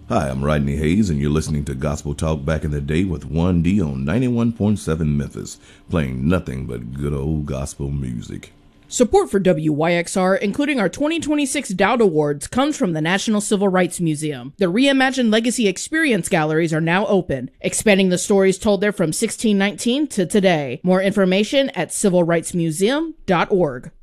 Hi, I'm Rodney Hayes, and you're listening to Gospel Talk Back in the Day with 1D on 91.7 Memphis, playing nothing but good old gospel music. Support for WYXR, including our 2026 Dowd Awards, comes from the National Civil Rights Museum. The Reimagined Legacy Experience galleries are now open, expanding the stories told there from 1619 to today. More information at civilrightsmuseum.org.